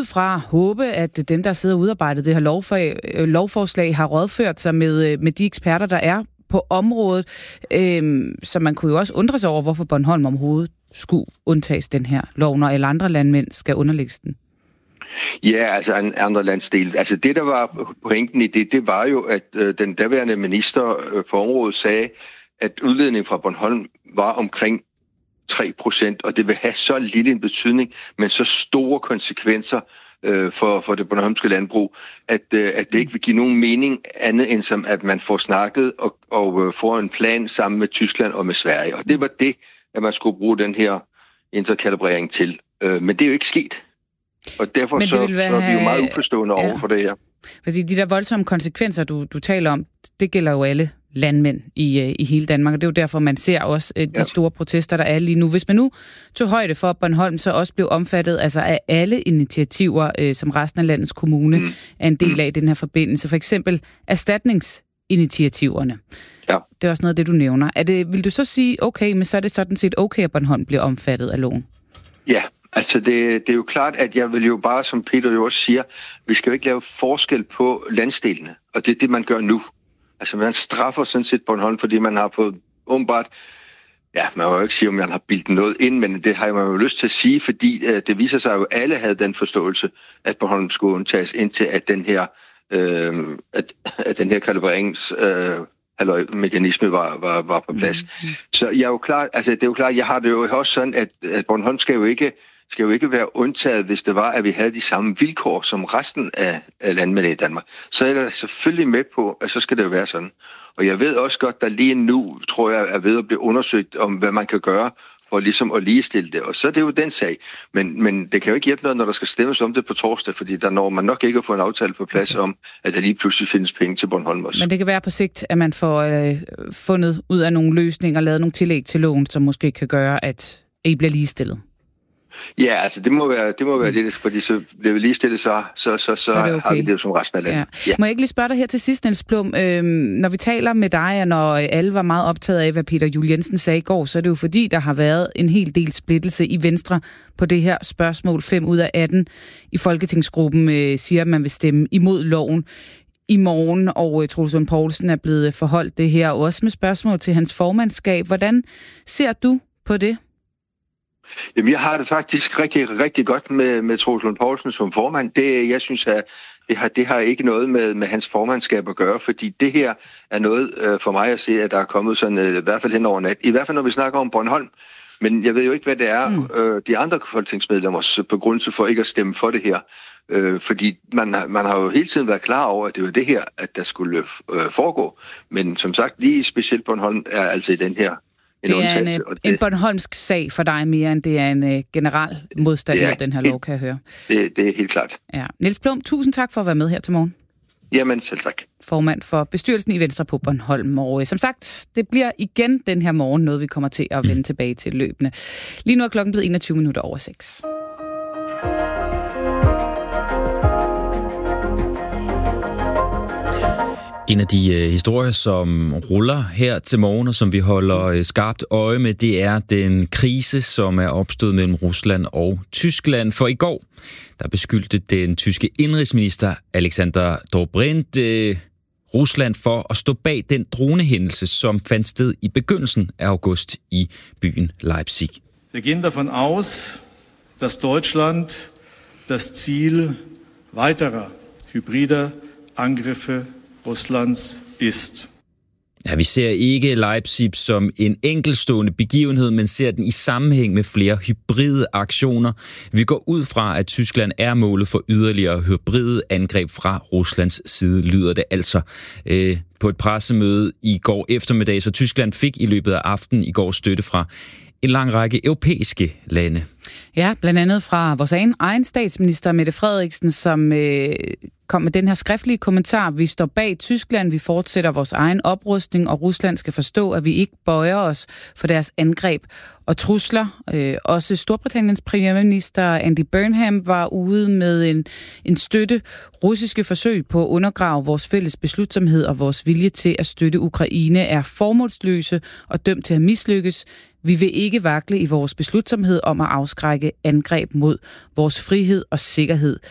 ud fra håbe, at dem, der sidder og udarbejdet det her lovforslag, har rådført sig med de eksperter, der er på området. Så man kunne jo også undre sig over, hvorfor Bornholm overhovedet skulle undtages den her lov, når alle andre landmænd skal underlægges den. Ja, altså en andre landsdel. Altså det, der var pointen i det var jo, at den daværende minister for området sagde, at udledningen fra Bornholm var omkring 3%, og det vil have så lille en betydning, men så store konsekvenser for det bornholmske landbrug, at det ikke vil give nogen mening andet end som, at man får snakket og får en plan sammen med Tyskland og med Sverige. Og det var det, at man skulle bruge den her interkalibrering til. Men det er jo ikke sket. Og derfor så er vi jo meget uforstående over for det her. Fordi de der voldsomme konsekvenser, du taler om, det gælder jo alle landmænd i hele Danmark, og det er jo derfor, man ser også de store protester, der er lige nu. Hvis man nu tog højde for, at Bornholm så også blev omfattet altså af alle initiativer, som resten af landets kommune er en del af i den her forbindelse, for eksempel erstatningsinitiativerne. Ja. Det er også noget af det, du nævner. Vil du så sige, okay, men så er det sådan set okay, at Bornholm bliver omfattet af loven? Ja. Altså, det er jo klart, at jeg vil jo bare, som Peter jo også siger, vi skal jo ikke lave forskel på landsdelene, og det er det, man gør nu. Altså, man straffer sådan set Bornholm, fordi man har fået åbenbart, ja, man må jo ikke sige, om man har bildt noget ind, men det har man jo lyst til at sige, fordi det viser sig jo, at alle havde den forståelse, at Bornholm skulle undtages, indtil at den her, at den her kalibrerings mekanisme var på plads. Så jeg er jo klar, altså det er jo klart, jeg har det jo også sådan, at Bornholm skal jo ikke være undtaget, hvis det var, at vi havde de samme vilkår som resten af landmændene i Danmark. Så er jeg selvfølgelig med på, at så skal det jo være sådan. Og jeg ved også godt, der lige nu, tror jeg, er ved at blive undersøgt om, hvad man kan gøre for ligesom at ligestille det. Og så er det jo den sag. Men det kan jo ikke hjælpe noget, når der skal stemmes om det på torsdag, fordi der når man nok ikke at få en aftale på plads om, at der lige pludselig findes penge til Bornholm også. Men det kan være på sigt, at man får fundet ud af nogle løsninger og lavet nogle tillæg til loven, som måske kan gøre, at I bliver ligestillet. Ja, altså det må være det, fordi så bliver vi ligestillet, så okay. Har vi det jo som resten af landet. Ja. Må jeg ikke lige spørge dig her til sidst, Niels Blum? Når vi taler med dig, og når alle var meget optaget af, hvad Peter Juel-Jensen sagde i går, så er det jo fordi, der har været en hel del splittelse i Venstre på det her spørgsmål. 5 ud af 18 i Folketingsgruppen siger, at man vil stemme imod loven i morgen, og Troels Lund Poulsen er blevet forholdt det her, også med spørgsmål til hans formandskab. Hvordan ser du på det? Jamen, jeg har det faktisk rigtig, rigtig godt med Troels Lund Poulsen som formand. Jeg synes, at det har ikke noget med hans formandskab at gøre, fordi det her er noget for mig at se, at der er kommet sådan, i hvert fald hen over nat. I hvert fald, når vi snakker om Bornholm. Men jeg ved jo ikke, hvad det er, de andre folketingsmedlemmers begrundelse for ikke at stemme for det her. Fordi man har jo hele tiden været klar over, at det var det her, at der skulle foregå. Men som sagt, lige specielt Bornholm er altså i den her. Det er en bornholmsk sag for dig mere, end det er en generel modstand mod den her lov, kan jeg høre. Det er helt klart. Ja. Niels Blum, tusind tak for at være med her til morgen. Jamen, selv tak. Formand for bestyrelsen i Venstre på Bornholm. Og som sagt, det bliver igen den her morgen noget, vi kommer til at vende tilbage til løbende. Lige nu er klokken blevet 6:21. En af de historier, som ruller her til morgen, og som vi holder skarpt øje med, det er den krise, som er opstået mellem Rusland og Tyskland. For i går, der beskyldte den tyske indrigsminister Alexander Dobrindt Rusland for at stå bag den dronehændelse, som fandt sted i begyndelsen af august i byen Leipzig. Wir gehen davon aus, dass Deutschland das Ziel weiterer hybrider Angriffe Ruslands ist. Ja, vi ser ikke Leipzig som en enkeltstående begivenhed, men ser den i sammenhæng med flere hybride aktioner. Vi går ud fra, at Tyskland er målet for yderligere hybride angreb fra Ruslands side, lyder det altså på et pressemøde i går eftermiddag. Så Tyskland fik i løbet af aftenen i går støtte fra en lang række europæiske lande. Ja, blandt andet fra vores egen statsminister, Mette Frederiksen, som kom med den her skriftlige kommentar. Vi står bag Tyskland, vi fortsætter vores egen oprustning, og Rusland skal forstå, at vi ikke bøjer os for deres angreb og trusler. Også Storbritanniens premierminister Andy Burnham var ude med en støtte. Russiske forsøg på at undergrave vores fælles beslutsomhed og vores vilje til at støtte Ukraine er formålsløse og dømt til at mislykkes. Vi vil ikke vakle i vores beslutsomhed om at afskrække angreb mod vores frihed og sikkerhed,